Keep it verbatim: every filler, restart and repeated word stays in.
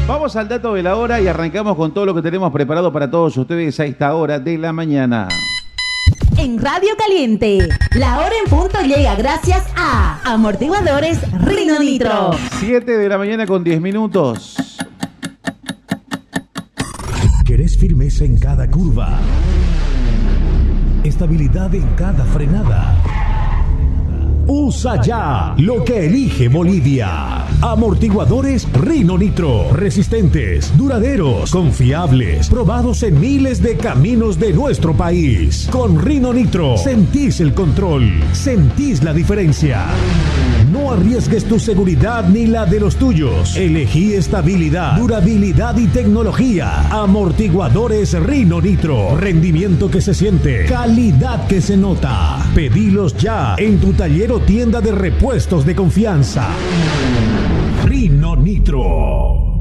Vamos al dato de la hora y arrancamos con todo lo que tenemos preparado para todos ustedes a esta hora de la mañana. En Radio Caliente, la hora en punto llega gracias a Amortiguadores Rino Nitro. siete de la mañana con diez minutos. ¿Querés firmeza en cada curva? Estabilidad en cada frenada. Usa ya lo que elige Bolivia. Amortiguadores Rino Nitro. Resistentes, duraderos, confiables, probados en miles de caminos de nuestro país. Con Rino Nitro sentís el control, sentís la diferencia. No arriesgues tu seguridad ni la de los tuyos. Elegí estabilidad, durabilidad y tecnología. Amortiguadores Rino Nitro. Rendimiento que se siente, calidad que se nota. Pedilos ya en tu taller o tienda de repuestos de confianza. Rino Nitro.